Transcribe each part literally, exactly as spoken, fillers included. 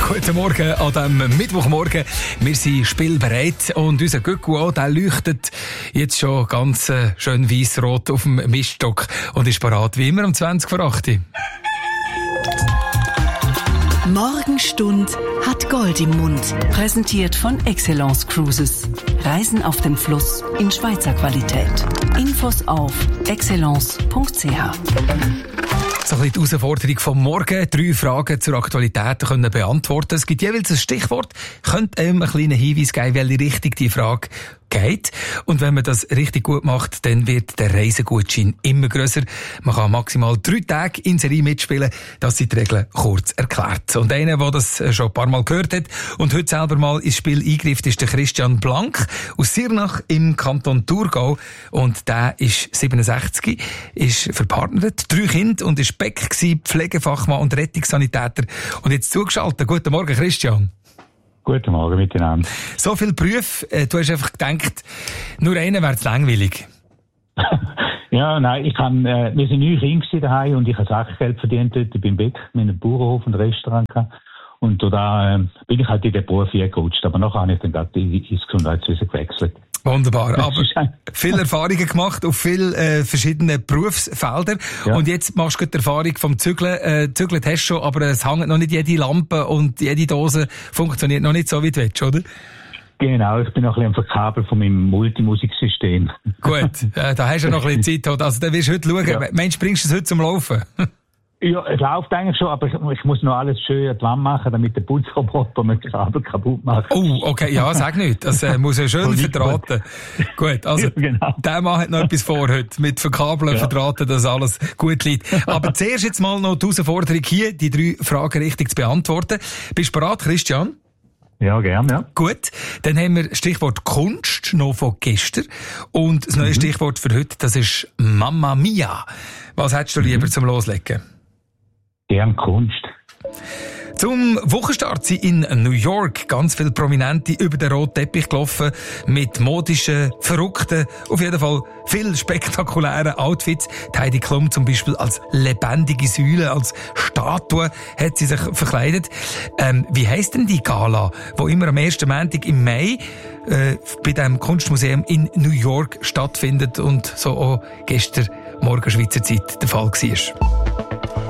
Guten Morgen an diesem Mittwochmorgen. Wir sind spielbereit und unser Göcku auch, der leuchtet jetzt schon ganz äh, schön weiss-rot auf dem Miststock und ist parat wie immer um zwanzig vor acht. Morgenstund hat Gold im Mund. Präsentiert von Excellence Cruises. Reisen auf dem Fluss in Schweizer Qualität. Infos auf excellence punkt c h. So ein bisschen die Herausforderung vom Morgen. Drei Fragen zur Aktualität können beantworten. Es gibt jeweils ein Stichwort. Könnt einem einen kleinen Hinweis geben, welche Richtung die Frage geht. Und wenn man das richtig gut macht, dann wird der Reisegutschein immer grösser. Man kann maximal drei Tage in Serie mitspielen. Das sind die Regeln kurz erklärt. Und einer, der das schon ein paar Mal gehört hat und heute selber mal ins Spiel eingreift, ist der Christian Blank aus Sirnach im Kanton Thurgau. Und der ist siebenundsechzig, ist verpartnert, drei Kinder und ist Beck gewesen, Pflegefachmann und Rettungssanitäter. Und jetzt zugeschaltet. Guten Morgen, Christian. Guten Morgen miteinander. So viele Berufe, äh, du hast einfach gedacht, nur einer wäre zu langweilig. Ja, nein, ich kann, äh, wir sind neun Kinder daheim und ich habe Sachgeld verdient dort beim Beck, mit einem Bauernhof und Restaurant gehabt. Und da äh, bin ich halt in den Beruf eingerutscht, aber nachher habe ich dann gerade ins Gesundheitswesen gewechselt. Wunderbar, aber viele Erfahrungen gemacht auf viele äh, verschiedene Berufsfelder. Ja. Und jetzt machst du die Erfahrung vom Zügeln. Äh, Zügeln hast du schon, aber es hängt noch nicht jede Lampe und jede Dose funktioniert noch nicht so, wie du willst, oder? Genau, ich bin noch ein bisschen am Verkabeln von meinem Multimusiksystem. Gut, äh, da hast du noch ein bisschen Zeit. Also da wirst du heute schauen. Ja. Mensch, bringst du es heute zum Laufen? Ja, es läuft eigentlich schon, aber ich, ich muss noch alles schön an die Wand machen, damit der Putzroboter mir das Kabel kaputt macht. Oh, okay, ja, sag nicht. Das äh, muss ja schön verdrahten. Gut, also, ja, genau. Der Mann hat noch etwas vor heute. Mit Verkabeln, ja. Verdrahten, dass alles gut liegt. Aber zuerst jetzt mal noch die Herausforderung hier, die drei Fragen richtig zu beantworten. Bist du bereit, Christian? Ja, gerne, ja. Gut, dann haben wir Stichwort Kunst, noch von gestern. Und das neue mhm. Stichwort für heute, das ist Mamma Mia. Was hättest du lieber mhm. zum Loslegen? Gern Kunst. Zum Wochenstart sind in New York ganz viele Prominente über den roten Teppich gelaufen mit modischen, verrückten, auf jeden Fall viel spektakulären Outfits. Die Heidi Klum zum Beispiel als lebendige Säule, als Statue hat sie sich verkleidet. Ähm, wie heisst denn die Gala, die immer am ersten Montag im Mai äh, bei dem Kunstmuseum in New York stattfindet und so auch gestern Morgen Schweizer Zeit der Fall war?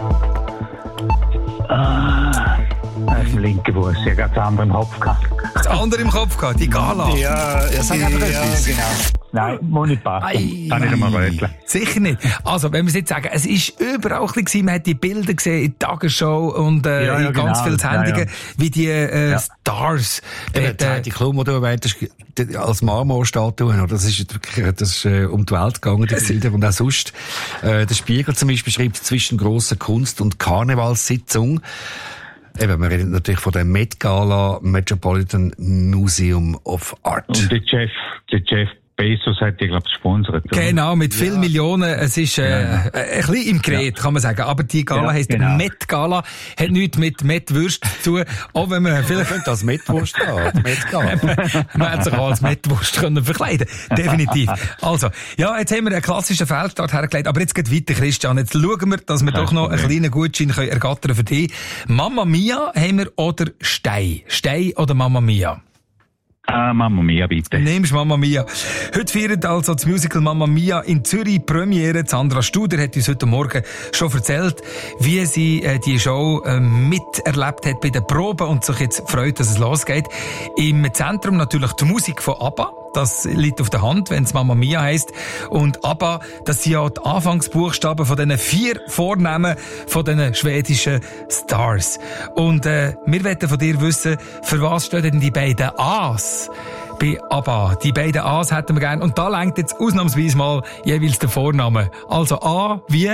Ah, auf dem linken Fuß. Ich habe das andere im Kopf gehabt. Das andere im Kopf gehabt, die Gala. Ja, ja, sag einfach ja, genau. Nein, muss nicht passen. Kann ich nicht mal röteln. Sicher nicht. Also, wenn wir es jetzt sagen, es ist überall ein bisschen, man hat die Bilder gesehen in der Tagesschau und äh, ja, ja, in ganz genau. vielen Sendungen, ja, ja. wie die äh, ja. Stars. Äh, die Heidi Klum, die du erwähnt hast, als Marmorstatue, das ist wirklich, das ist äh, um die Welt gegangen, die Bilder. Und auch sonst, äh, der Spiegel zum Beispiel schreibt, zwischen grosser Kunst und Karnevalssitzung. Eben, wir reden natürlich von der Met Gala Metropolitan Museum of Art. Und der Jeff, der Jeff Bezos hat die, glaube ich, gesponsert. Genau, mit vielen ja. Millionen. Es ist äh, ja. ein bisschen im Gerät, ja. kann man sagen. Aber die Gala ja, heisst genau. Met Gala, hat nichts mit Metwurst zu tun. Auch wenn man vielleicht... Man könnte als Metwurst gehen, Met Gala. Man hätte sich auch als Metwurst können verkleiden. Definitiv. Also, ja, jetzt haben wir einen klassischen Feldstart hergelegt. Aber jetzt geht weiter, Christian. Jetzt schauen wir, dass wir ja, doch noch einen kleinen Gutschein können ergattern für dich. Mamma Mia haben wir oder Stein? Stein oder Mamma Mia? Ah, Mamma Mia, bitte. Nimmst Mamma Mia. Heute feiert also das Musical Mamma Mia in Zürich Premiere. Sandra Studer hat uns heute Morgen schon erzählt, wie sie äh, die Show äh, miterlebt hat bei den Proben und sich jetzt freut, dass es losgeht. Im Zentrum natürlich die Musik von ABBA. Das liegt auf der Hand, wenn es Mamma Mia heisst. Und ABBA, das sind ja die Anfangsbuchstaben von diesen vier Vornamen von diesen schwedischen Stars. Und äh, wir wollen von dir wissen, für was stehen denn die beiden A's bei ABBA? Die beiden A's hätten wir gerne. Und da lenkt jetzt ausnahmsweise mal jeweils der Vorname. Also A wie?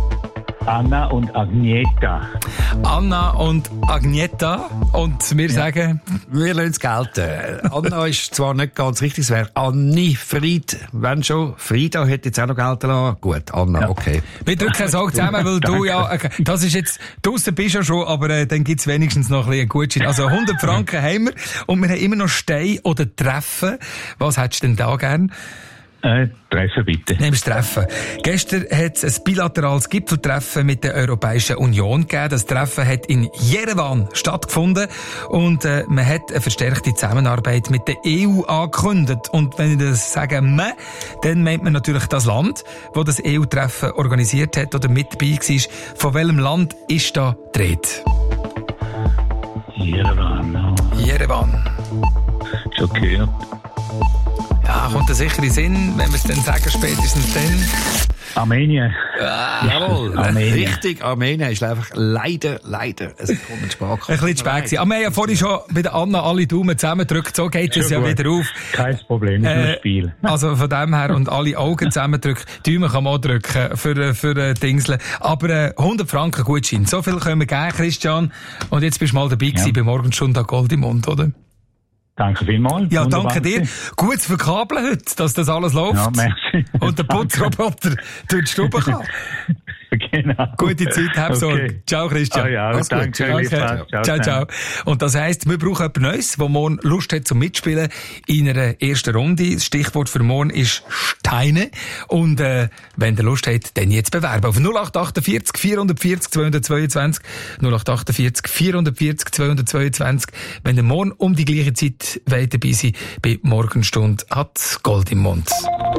Anna und Agneta. Anna und Agneta. Und wir ja. sagen... Wir lassen es gelten. Anna ist zwar nicht ganz richtig, es wäre Anni Fried. Wenn schon, Frida hätte jetzt auch noch gelten lassen. Gut, Anna, ja. okay. Wir drücken es auch zusammen, weil du ja... Okay, das ist jetzt... Draussen bist du ja schon, aber äh, dann gibt's wenigstens noch ein bisschen Gutschein. Also hundert Franken haben wir und wir haben immer noch Stein oder Treffen. Was hättest du denn da gern? Äh, Treffen bitte. Nimmst Treffen. Gestern hat es ein bilaterales Gipfeltreffen mit der Europäischen Union gegeben. Das Treffen hat in Jerewan stattgefunden und äh, man hat eine verstärkte Zusammenarbeit mit der E U angekündigt. Und wenn ich das sage, man, dann meint man natürlich das Land, das das E U-Treffen organisiert hat oder mit dabei war. Von welchem Land ist da die Rede? Jerewan, ja. Jerewan. Schon gehört. Ja, kommt der sichere Sinn, wenn wir es dann sagen, spätestens dann. Armenien. Ah, jawohl, Armenien. Richtig, Armenien ist einfach leider, leider ein Sekunden spät. Ein bisschen spät gewesen. Aber wir haben ja vorhin schon bei der Anna alle Daumen zusammengedrückt, so geht es ja, ja wieder auf. Kein Problem, ist äh, nur Spiel. Also von dem her und alle Augen zusammendrücken, Daumen kann man auch drücken für, für äh, Dingsle. Aber äh, hundert Franken Gutschein, so viel können wir geben, Christian. Und jetzt bist du mal dabei ja. gewesen bei Morgenstunde Gold im Mund, oder? Danke vielmals. Ja, danke dir. Gut verkabeln heute, dass das alles läuft. Ja, merci. Und der Putzroboter durch die Stube kann. Genau. Gute Zeit, hab Sorge. Okay. Ciao, Christian. Ah, ja, Alles danke. Gut. Ciao, ciao. ciao, ciao. Und das heisst, wir brauchen jemand Neues, der morgen Lust hat zum Mitspielen in einer ersten Runde. Das Stichwort für morgen ist Steine. Und äh, wenn ihr Lust habt, dann jetzt bewerben. Auf null acht achtundvierzig vierhundertvierzig zweihundertzweiundzwanzig null acht achtundvierzig vierhundertvierzig zweihundertzweiundzwanzig. Wenn ihr morgen um die gleiche Zeit wollt dabei sein, bei Morgenstunde hat Gold im Mund.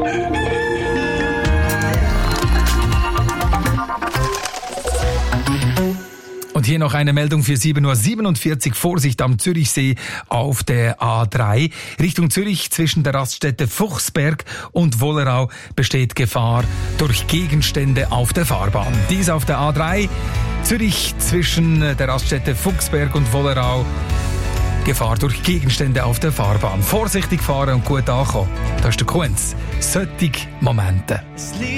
Und hier noch eine Meldung für sieben Uhr siebenundvierzig. Vorsicht am Zürichsee auf der A drei. Richtung Zürich zwischen der Raststätte Fuchsberg und Wollerau besteht Gefahr durch Gegenstände auf der Fahrbahn. Dies auf der A drei. Zürich zwischen der Raststätte Fuchsberg und Wollerau. Gefahr durch Gegenstände auf der Fahrbahn. Vorsichtig fahren und gut ankommen. Das ist der Kunz. Solche Momente.